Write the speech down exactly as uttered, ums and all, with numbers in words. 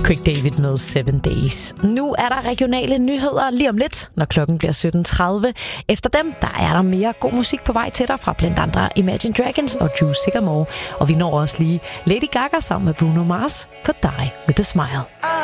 Craig David med Seven Days. Nu er der regionale nyheder lige om lidt, når klokken bliver sytten tredive. Efter dem, der er der mere god musik på vej til dig fra blandt andre Imagine Dragons og Drew Sycamore. Og vi når også lige Lady Gaga sammen med Bruno Mars på Die With A Smile.